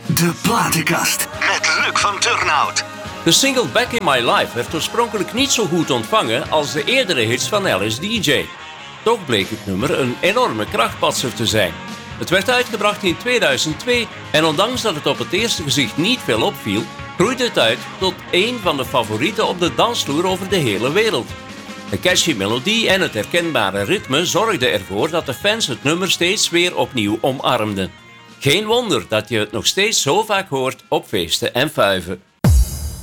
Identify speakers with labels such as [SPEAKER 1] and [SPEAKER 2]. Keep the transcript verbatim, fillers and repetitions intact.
[SPEAKER 1] De platenkast met Luc van Turnhout.
[SPEAKER 2] De single Back in My Life werd oorspronkelijk niet zo goed ontvangen als de eerdere hits van L S D J. Toch bleek het nummer een enorme krachtpatser te zijn. Het werd uitgebracht in tweeduizend twee en ondanks dat het op het eerste gezicht niet veel opviel, groeide het uit tot één van de favorieten op de dansvloer over de hele wereld. De catchy melodie en het herkenbare ritme zorgden ervoor dat de fans het nummer steeds weer opnieuw omarmden. Geen wonder dat je het nog steeds zo vaak hoort op feesten en fuiven.